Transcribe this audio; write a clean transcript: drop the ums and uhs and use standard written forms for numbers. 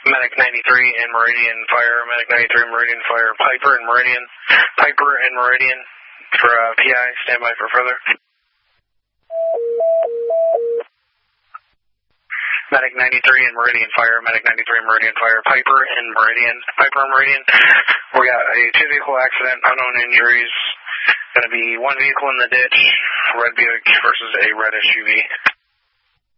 Medic 93 and Meridian Fire, Medic 93 Meridian Fire, Piper and Meridian for PI, stand by for further. Medic 93 and Meridian Fire, Medic 93 Meridian Fire, Piper and Meridian. We got a 2-vehicle accident, unknown injuries. Going to be 1 vehicle in the ditch, red Buick versus a red SUV.